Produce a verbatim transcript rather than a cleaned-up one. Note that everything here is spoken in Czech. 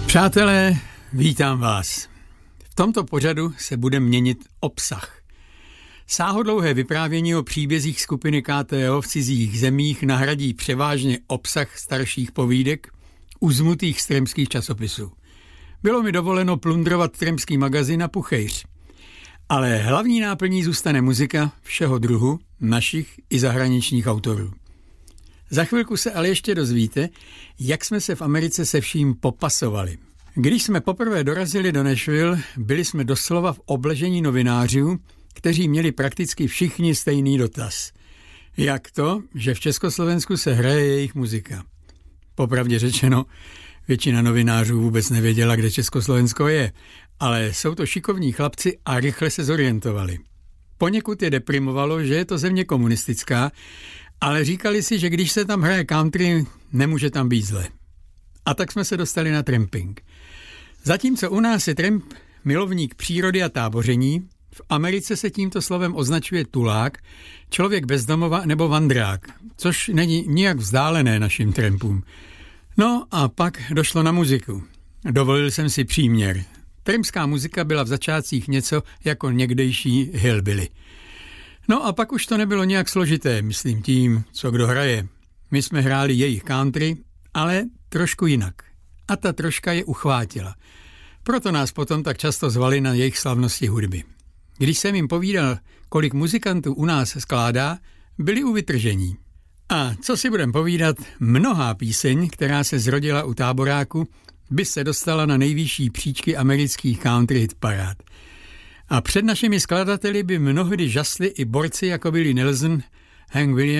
Přátelé, vítám vás. V tomto pořadu se bude měnit obsah. Sáhodlouhé vyprávění o příbězích skupiny K T O v cizích zemích nahradí převážně obsah starších povídek uzmutých z tremských časopisů. Bylo mi dovoleno plundrovat tremský magazín a puchejř. Ale hlavní náplní zůstane muzika všeho druhu, našich i zahraničních autorů. Za chvilku se ale ještě dozvíte, jak jsme se v Americe se vším popasovali. Když jsme poprvé dorazili do Nashville, byli jsme doslova v obležení novinářů, kteří měli prakticky všichni stejný dotaz. Jak to, že v Československu se hraje jejich muzika? Popravdě řečeno, většina novinářů vůbec nevěděla, kde Československo je, ale jsou to šikovní chlapci a rychle se zorientovali. Poněkud je deprimovalo, že je to země komunistická, ale říkali si, že když se tam hraje country, nemůže tam být zle. A tak jsme se dostali na tramping. Zatímco u nás je tramp milovník přírody a táboření, v Americe se tímto slovem označuje tulák, člověk bezdomova nebo vandrák, což není nijak vzdálené našim trampům. No a pak došlo na muziku. Dovolil jsem si příměr. Trampská muzika byla v začátcích něco jako někdejší hillbilly. No a pak už to nebylo nějak složité, myslím tím, co kdo hraje. My jsme hráli jejich country, ale trošku jinak. A ta troška je uchvátila. Proto nás potom tak často zvali na jejich slavnosti hudby. Když jsem jim povídal, kolik muzikantů u nás skládá, byli u vytržení. A co si budem povídat, mnohá píseň, která se zrodila u táboráku, by se dostala na nejvyšší příčky amerických country hit parád. A před našimi skladateli by mnohdy žasli i borci jako Willie Nelson, Hank Williams,